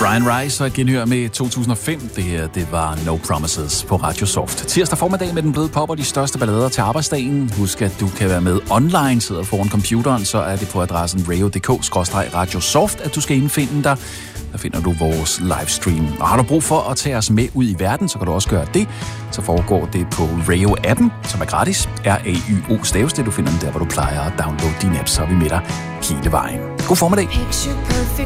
Brian Rice og et genhør med 2005. Det her, det var No Promises på Radio Soft. Tirsdag formiddag med den bløde pop og de største ballader til arbejdsdagen. Husk, at du kan være med online, sidder foran computeren, så er det på adressen radio.dk/radiosoft, at du skal indfinde dig. Der finder du vores livestream. Og har du brug for at tage os med ud i verden, så kan du også gøre det. Så foregår det på Rayo-appen, som er gratis. RAYO staves det. Du finder den der, hvor du plejer at downloade din app, så er vi med dig hele vejen. God formiddag.